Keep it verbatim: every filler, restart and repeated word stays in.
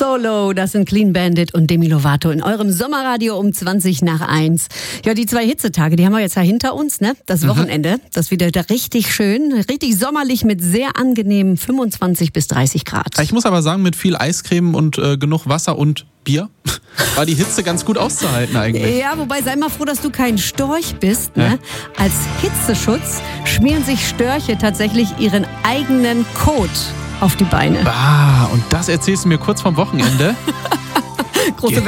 Solo, das sind Clean Bandit und Demi Lovato in eurem Sommerradio um zwanzig nach eins. Ja, die zwei Hitzetage, die haben wir jetzt ja hinter uns, ne? Das Wochenende, mhm. das wieder da richtig schön, richtig sommerlich mit sehr angenehmen fünfundzwanzig bis dreißig Grad. Ich muss aber sagen, mit viel Eiscreme und äh, genug Wasser und Bier war die Hitze ganz gut auszuhalten eigentlich. Ja, wobei sei mal froh, dass du kein Storch bist. Ne? Ja. Als Hitzeschutz schmieren sich Störche tatsächlich ihren eigenen Kot auf die Beine. Ah, und das erzählst du mir kurz vorm Wochenende? Große